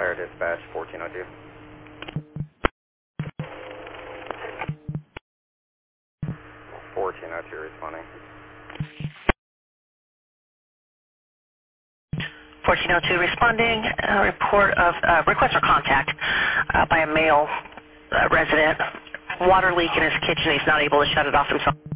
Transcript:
Fire dispatch 1402. 1402 responding. 1402 responding. Report of request for contact by a male resident. Water leak in his kitchen. He's not able to shut it off himself.